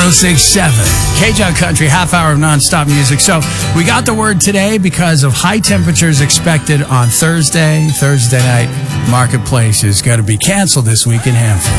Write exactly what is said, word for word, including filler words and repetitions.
oh six point seven. K-Jug Country, half hour of nonstop music. So we got the word today because of high temperatures expected on Thursday. Thursday night marketplace is going to be canceled this week in Hanford.